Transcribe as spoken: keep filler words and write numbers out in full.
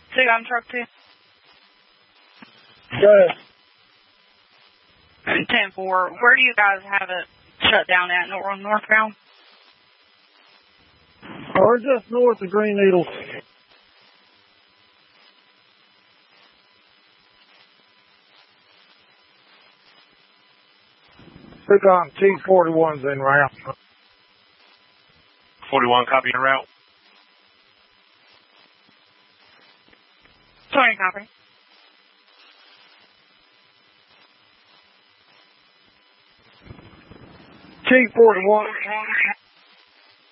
Two on truck two. Good. ten four. Where do you guys have it shut down at? North, northbound? We're just north of Green Needles. Took on T forty-one's en route. forty-one, copy en route. twenty, copy. T forty-one.